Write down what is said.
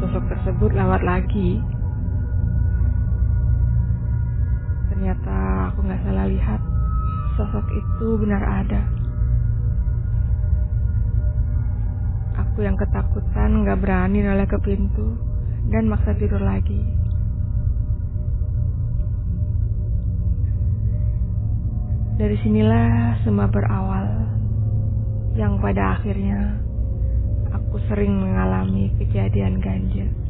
sosok tersebut lewat lagi. Ternyata aku gak salah lihat. Sosok itu benar ada. Aku yang ketakutan gak berani noleh ke pintu dan maksa tidur lagi. Dari sinilah semua berawal, yang pada akhirnya aku sering mengalami kejadian ganjil.